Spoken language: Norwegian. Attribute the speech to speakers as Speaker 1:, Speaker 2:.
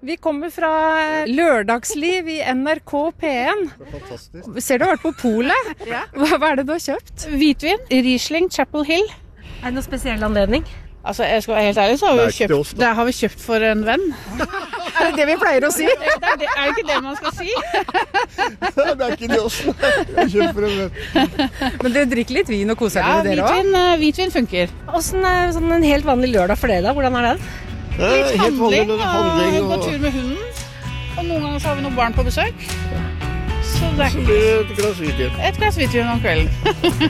Speaker 1: Vi kommer fra lørdagsliv i NRK P1.
Speaker 2: Fantastisk.
Speaker 1: Ser du har vært på polet?
Speaker 3: Ja.
Speaker 1: Hva er det du har kjøpt?
Speaker 3: Hvitvin, Riesling, Chapel Hill.
Speaker 1: Er det noen spesiell anledning?
Speaker 3: Altså, jeg skal være helt ærlig, så har
Speaker 2: Det er
Speaker 3: vi
Speaker 2: ikke til oss,
Speaker 3: kjøpt, det har vi kjøpt for en venn.
Speaker 1: Er det det vi pleier å si?
Speaker 3: Det er jo ikke det man skal si.
Speaker 2: Det er ikke det oss. Jeg kjøper en venn.
Speaker 1: Men dere drikker litt vin og koser
Speaker 3: Ja,
Speaker 1: dere også?
Speaker 3: hvitvin funker.
Speaker 1: Hvordan er sånn en helt vanlig lørdag for deg da? Hvordan er den?
Speaker 3: Litt
Speaker 2: Helt vanlig
Speaker 3: handling og gå
Speaker 2: og
Speaker 3: tur med hunden. Og noen ganger så har vi noen barn på besøk. Så det
Speaker 2: så
Speaker 3: er
Speaker 2: blir det et glass hvitvin.
Speaker 3: et glass hvitvin om kvelden.